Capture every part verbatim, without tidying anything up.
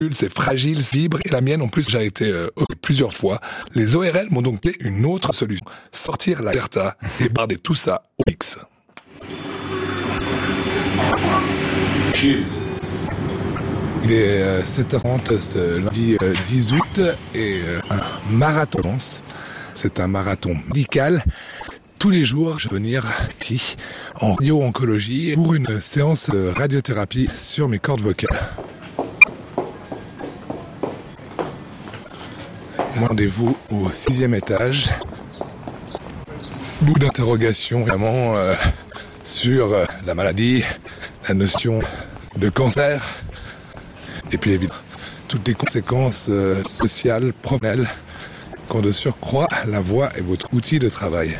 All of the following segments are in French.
c'est fragile, c'est libre, et la mienne en plus j'ai été euh, plusieurs fois. Les O R L m'ont donc fait une autre solution. Sortir la Certa et barder tout ça au X. Il est euh, sept heures trente ce lundi euh, dix août et euh, un marathon. C'est un marathon médical. Tous les jours, je vais venir ici en radio-oncologie pour une séance de radiothérapie sur mes cordes vocales. Rendez-vous au sixième étage. Beaucoup d'interrogations vraiment euh, sur euh, la maladie, la notion de cancer, et puis évidemment toutes les conséquences euh, sociales, professionnelles, quand de surcroît la voix est votre outil de travail.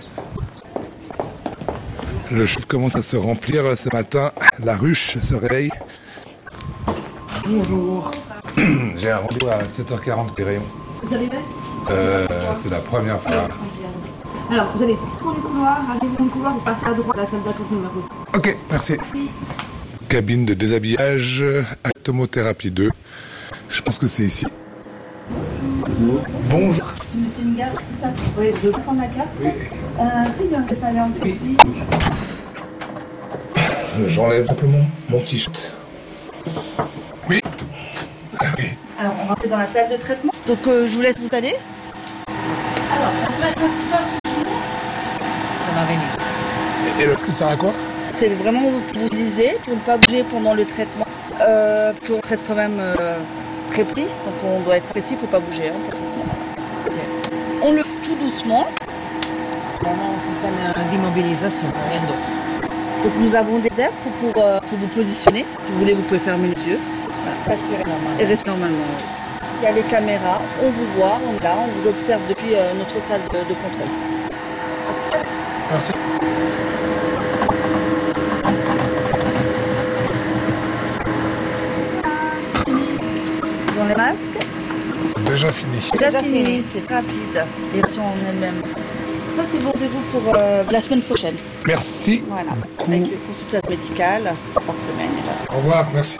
Le chef commence à se remplir ce matin, la ruche se réveille. Bonjour. J'ai un rendez-vous à sept heures quarante des rayons. Vous avez fait euh, C'est la première fois. Alors, vous allez prendre le couloir, arrivez dans le couloir, vous partez à droite, la salle d'attente numéro cinq. Ok, merci. merci. Cabine de déshabillage, atomothérapie deux. Je pense que c'est ici. Bonjour. C'est monsieur Ngard, c'est ça? Oui, je peux prendre la carte? Oui. Euh, très bien, ça allait en plus. Oui. J'enlève simplement mon t-shirt. Oui. oui. Alors, on va rentrer dans la salle de traitement. Donc, euh, je vous laisse vous installer. Alors, on peut mettre tout ça sur le Ça va venir. Et est-ce que ça sert à quoi? C'est vraiment pour vous utiliser, pour ne pas bouger pendant le traitement. Euh, parce qu'on traite quand même euh, très pris, donc on doit être précis, il ne faut pas bouger. Hein, okay. On le fait tout doucement. Vraiment un système d'immobilisation, rien d'autre. Donc nous avons des airs pour, pour, euh, pour vous positionner. Si vous voulez, vous pouvez fermer les yeux. Voilà. Respirer normalement. Et respirer normalement. Il y a les caméras, on vous voit, on est là, on vous observe depuis euh, notre salle de, de contrôle. Merci. Dans les masques. C'est déjà fini. C'est déjà fini, c'est rapide. L'élection en elle-même. Ça, c'est vos rendez-vous pour euh, la semaine prochaine. Merci. Voilà. Beaucoup. Avec les consultations médicales par semaine. Au revoir, merci.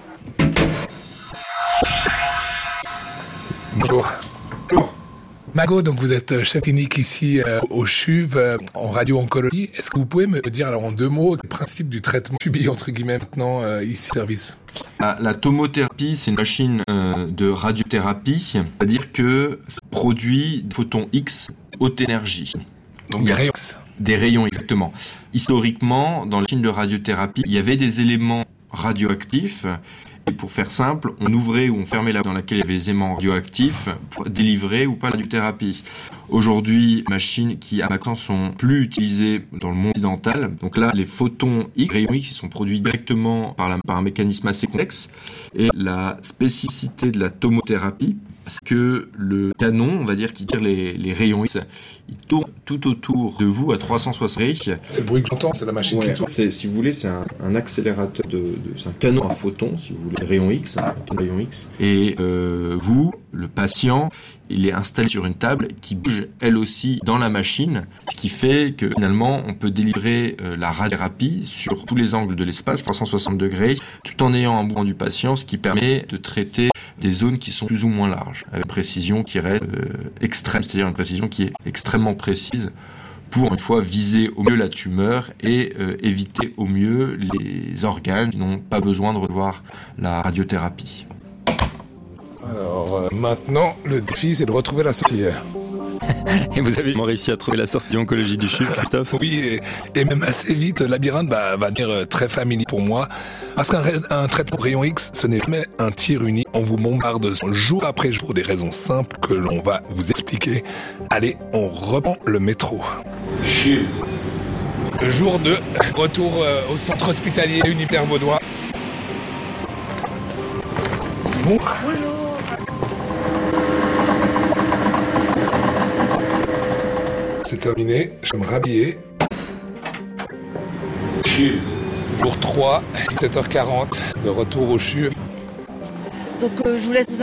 Bonjour. Bonjour. Mago, donc vous êtes chef clinique ici euh, au C H U V euh, en radio-oncologie. Est-ce que vous pouvez me dire alors en deux mots le principe du traitement subi entre guillemets maintenant euh, ici service? La, la tomothérapie, c'est une machine euh, de radiothérapie, c'est-à-dire que ça produit des photons X haute énergie. Donc des rayons. Des rayons, exactement. Historiquement, dans la machine de radiothérapie, il y avait des éléments radioactifs. Et pour faire simple, on ouvrait ou on fermait la boîte dans laquelle il y avait des éléments radioactifs pour délivrer ou pas la radiothérapie. Aujourd'hui, machines qui, à ma connaissance, sont plus utilisées dans le monde occidental. Donc là, les photons X, les rayons X, ils sont produits directement par, la, par un mécanisme assez complexe. Et la spécificité de la tomothérapie, c'est que le canon, on va dire, qui tire les, les rayons X, il tourne tout autour de vous à trois cent soixante degrés. C'est le bruit que j'entends, c'est la machine ouais, qui tourne. C'est, si vous voulez, c'est un, un accélérateur de, de, c'est un canon à photons, si vous voulez, les rayons X, un rayon X. Et euh, vous, le patient, il est installé sur une table qui bouge elle aussi dans la machine, ce qui fait que finalement on peut délivrer euh, la radiothérapie sur tous les angles de l'espace, trois cent soixante degrés, tout en ayant un mouvement du patient, ce qui permet de traiter des zones qui sont plus ou moins larges, avec une précision qui reste euh, extrême, c'est-à-dire une précision qui est extrêmement précise pour, une fois, viser au mieux la tumeur et euh, éviter au mieux les organes qui n'ont pas besoin de revoir la radiothérapie. Alors euh, maintenant, le défi, c'est de retrouver la sorcière. Et vous avez réussi à trouver la sortie oncologie du C H U V, Christophe? Oui, et, et même assez vite, labyrinthe bah, va devenir très familier pour moi. Parce qu'un un traitement rayon X, ce n'est jamais un tir unique. On vous bombarde jour après jour pour des raisons simples que l'on va vous expliquer. Allez, on reprend le métro. Le jour deux, retour euh, au centre hospitalier Unitaire Vaudois. Bon. Bonjour. C'est terminé, je vais me rhabiller. Jour trois, sept heures quarante, de retour au C H U V. Donc euh, je vous laisse vous